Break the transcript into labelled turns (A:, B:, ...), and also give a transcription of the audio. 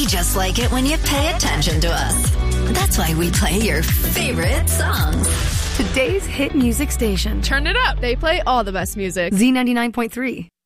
A: just like it when you pay attention to us. That's why we play your favorite songs.
B: Today's hit music station.
C: Turn it up. They play all the best music.
B: Z99.3.